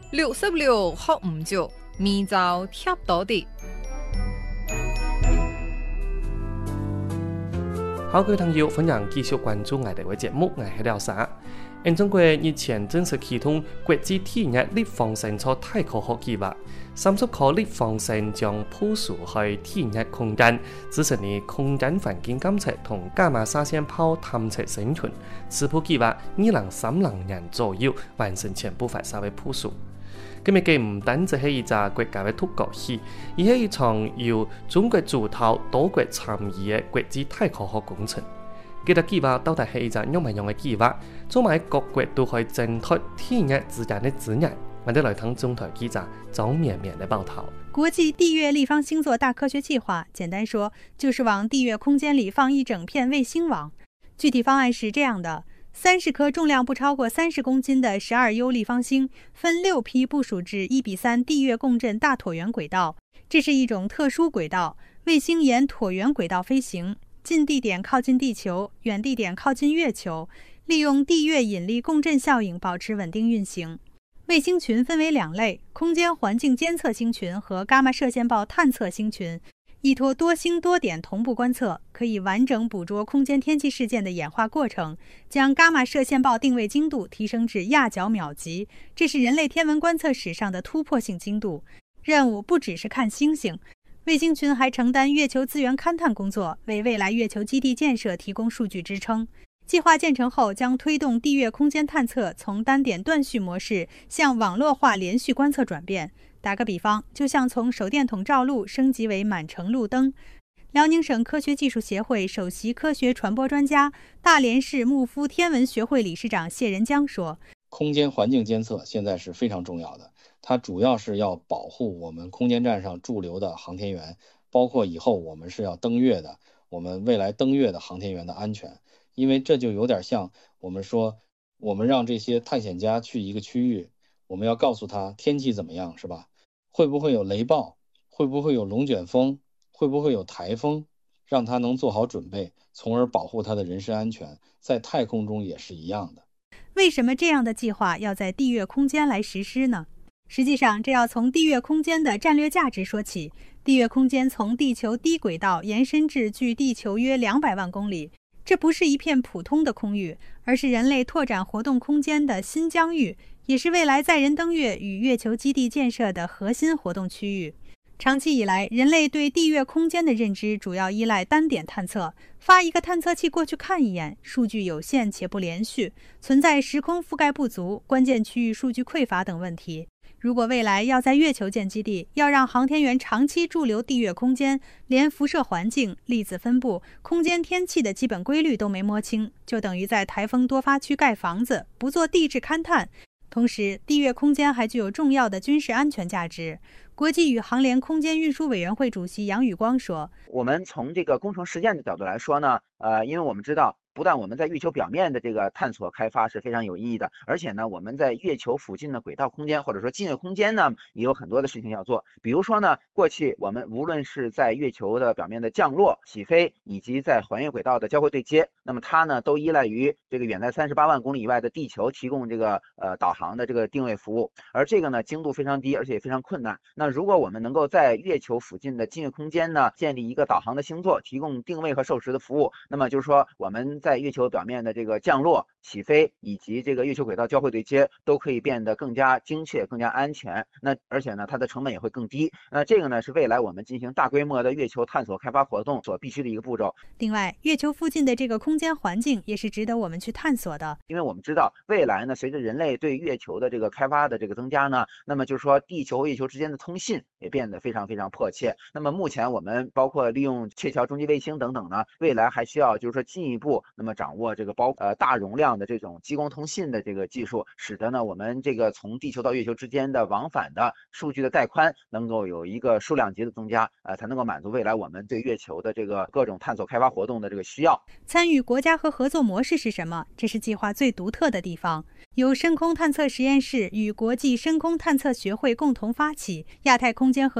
66學唔足，明朝貼到啲。 好，各位朋友，歡迎繼續關注我哋嘅節目，我係廖沙。中國日前正式啟動國際第一立方星座太科學計劃，30顆立方星將部署喺第一空間，支持你空間環境監測同伽馬射線炮探測星群。此部計劃2030年左右完成全部發射嘅部署。今日嘅唔單止係一隻國家嘅突國戲，而係一場由中國主導、多國參與嘅國際太科學工程。呢個計劃到底係一隻怎麼樣嘅計劃？做埋各國都可以爭奪天日之間的資源。我哋來聽中台記者張綿綿的報道。 國際地月立方星座大科學計劃，簡單說就是往地月空間裡放一整片衛星網。具體方案是這樣的：30顆重量不超過30公斤的12U 立方星，分6批部署至1:3地月共振大橢圓軌道。這是一種特殊軌道，衛星沿橢圓軌道飛行，近地點靠近地球，遠地點靠近月球，利用地月引力共振效應保持穩定運行。衛星群分為2類：空間環境監測星群和伽馬射線暴探測星群。依託多星多點同步觀測，可以完整捕捉空間天氣事件的演化過程，將伽馬射線暴定位精度提升至亞角秒級，這是人類天文觀測史上的突破性精度。任務不只是看星星，衛星群還承擔月球資源勘探工作，為未來月球基地建設提供數據支撐。計劃建成後，將推動地月空間探測從單點斷續模式向網絡化連續觀測轉變。打個比方，就像從手電筒照路升級為滿城路燈。遼寧省科學技術協會首席科學傳播專家、大連市牧夫天文學會理事長謝仁江說： 空間環境監測現在是非常重要的，它主要是要保護我們空間站上駐留的航天員，包括以後我們是要登月的，我們未來登月的航天員的安全。因為這就有點像我們說，我們讓這些探險家去一個區域，我們要告訴他天氣怎麼樣，是吧？會不會有雷暴？會不會有龍捲風？會不會有颱風？讓他能做好準備，從而保護他的人身安全。在太空中也是一樣的。 為什麼這樣的計劃要在地月空間來實施呢？實際上，這要從地月空間的戰略價值說起。地月空間從地球低軌道延伸至距地球約200萬公里。這不是一片普通的空域，而是人類拓展活動空間的新疆域，也是未來載人登月與月球基地建設的核心活動區域。長期以來，人類對地月空間的認知主要依賴單點探測，發一個探測器過去看一眼，數據有限且不連續，存在時空覆蓋不足、關鍵區域數據匱乏等問題。如果未來要在月球建基地，要讓航天員長期駐留地月空間，連輻射環境、粒子分布、空間天氣的基本規律都沒摸清，就等於在颱風多發區蓋房子，不做地質勘探。同時，地月空間還具有重要的軍事安全價值。國際宇航聯空間運輸委員會主席楊宇光說： 我們從這個工程實踐的角度來說呢，因為我們知道不但我們在月球表面的這個探索開發是非常有意義的，而且呢，我們在月球附近的軌道空間或者說近月空間呢，也有很多的事情要做。比如說呢，過去我們無論是在月球的表面的降落、起飛，以及在環月軌道的交會對接，那麼它呢都依賴於這個遠在38萬公里以外的地球提供這個導航的這個定位服務，而這個呢精度非常低，而且也非常困難。那如果我們能夠在月球附近的近月空間呢建立一個導航的星座，提供定位和授時的服務，那麼就是說我們在月球表面的這個降落、起飛以及這個月球軌道交會對接都可以變得更加精確、更加安全。那而且呢，它的成本也會更低。那這個呢是未來我們進行大規模的月球探索開發活動所必須的一個步驟。 另外，月球附近的這個空間環境也是值得我們去探索的。 因為我們知道未來呢，隨着人類對月球的這個開發的這個增加呢，那麼就是說地球和月球之間的通信也變得非常非常迫切。那麼目前我們包括利用篧橋中繼衛星等等呢，未來還需要就是說進一步那麼掌握這個大容量的這種激光通信的這個技術，使得呢我們這個從地球到月球之間的往返的數據的帶寬能夠有一個數量級的增加，才能夠滿足未來我們對月球的這個各種探索開發活動的這個需要。 參與國家和合作模式是什麼？這是計劃最獨特的地方。由深空探測實驗室與國際深空探測學會共同發起亞太空間合